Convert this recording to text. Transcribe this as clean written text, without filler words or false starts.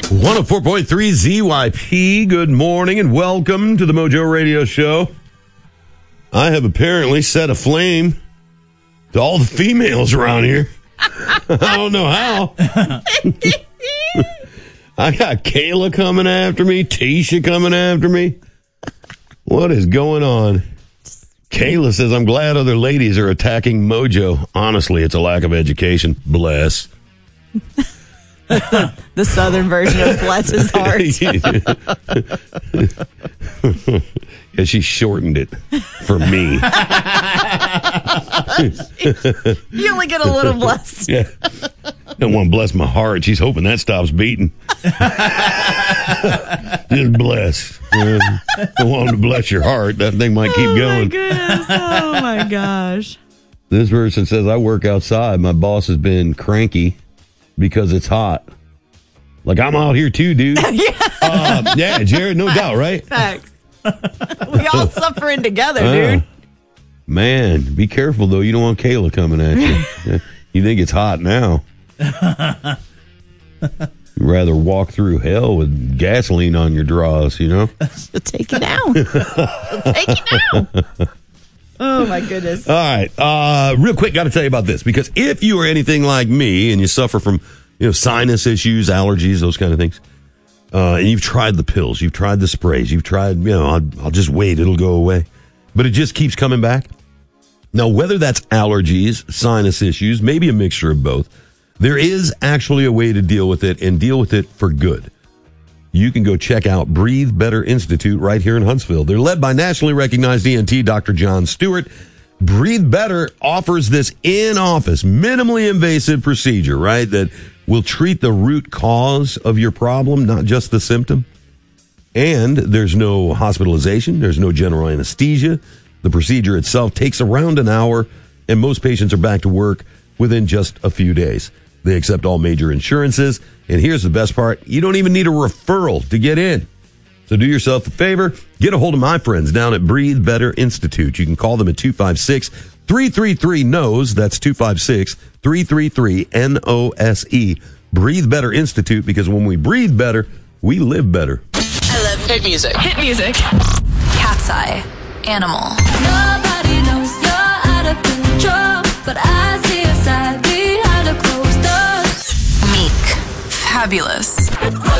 104.3 ZYP. Good morning and welcome to the Mojo Radio Show. I have apparently set a flame to all the females around here. I don't know how. I got Kayla coming after me, Tisha coming after me. What is going on? Kayla says, I'm glad other ladies are attacking Mojo. Honestly, it's a lack of education. Bless. The southern version of bless his heart. Yeah, she shortened it for me. You only get a little blessed. Yeah. Don't want to bless my heart. She's hoping that stops beating. Just bless. Don't want to bless your heart. That thing might keep going. Oh, my goodness. Oh, my gosh. This person says, I work outside. My boss has been cranky because it's hot. Like, I'm out here too, dude. Yeah, Jared, no doubt, right? Facts. We all suffering together, dude. Man, be careful, though. You don't want Kayla coming at you. You think it's hot now. You'd rather walk through hell with gasoline on your drawers, you know? So take it out. Take it out. Oh, my goodness. All right. Real quick, got to tell you about this. Because if you are anything like me and you suffer from sinus issues, allergies, those kind of things, and you've tried the pills, you've tried the sprays, you've tried, I'll just wait, it'll go away. But it just keeps coming back. Now, whether that's allergies, sinus issues, maybe a mixture of both, there is actually a way to deal with it and deal with it for good. You can go check out Breathe Better Institute right here in Huntsville. They're led by nationally recognized ENT Dr. John Stewart. Breathe Better offers this in-office, minimally invasive procedure, right, that will treat the root cause of your problem, not just the symptom. And there's no hospitalization. There's no general anesthesia. The procedure itself takes around an hour, and most patients are back to work within just a few days. They accept all major insurances. And here's the best part. You don't even need a referral to get in. So do yourself a favor. Get a hold of my friends down at Breathe Better Institute. You can call them at 256-333-NOSE. That's 256-333-NOSE. Breathe Better Institute, because when we breathe better, we live better. I love hit music. Hit music. Cat's Eye. Animal. Nobody knows you're out of control, but I see a side behind the closed doors. Meek. Fabulous.